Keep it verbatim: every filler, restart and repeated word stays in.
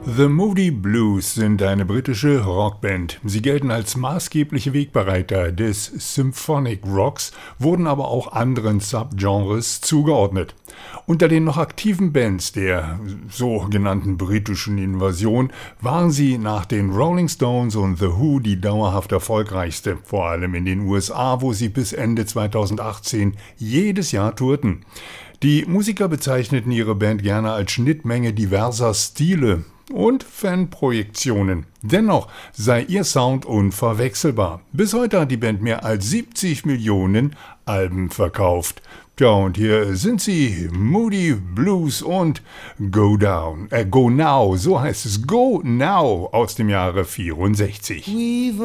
The Moody Blues sind eine britische Rockband. Sie gelten als maßgebliche Wegbereiter des Symphonic Rocks, wurden aber auch anderen Subgenres zugeordnet. Unter den noch aktiven Bands der sogenannten britischen Invasion waren sie nach den Rolling Stones und The Who die dauerhaft erfolgreichste, vor allem in den U S A, wo sie bis Ende zweitausendachtzehn jedes Jahr tourten. Die Musiker bezeichneten ihre Band gerne als Schnittmenge diverser Stile und Fanprojektionen. Dennoch sei ihr Sound unverwechselbar. Bis heute hat die Band mehr als siebzig Millionen Alben verkauft. Tja, und hier sind sie, Moody Blues und Go Down, äh, Go Now, so heißt es, Go Now aus dem Jahre vierundsechzig. We've